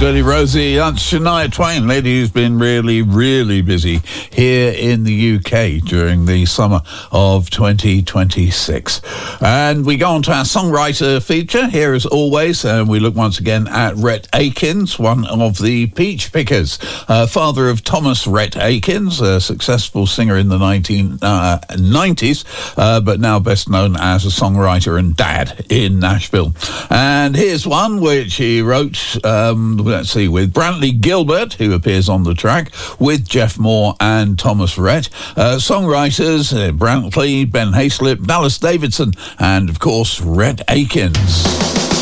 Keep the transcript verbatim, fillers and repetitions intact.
Dirty Rosie, that's Shania Twain, lady who's been really, really busy here in the U K during the summer of twenty twenty-six. And we go on to our songwriter feature here as always, and we look once again at Rhett Akins, one of the Peach Pickers, uh, father of Thomas Rhett Akins, a successful singer in the nineteen nineties, uh, but now best known as a songwriter and dad in Nashville. And here's one which he wrote, um, let's see, with Brantley Gilbert, who appears on the track, with Jeff Moore and Thomas Rhett. Uh, songwriters, uh, Brantley, Ben Hayslip, Dallas Davidson, and, of course, Rhett Akins.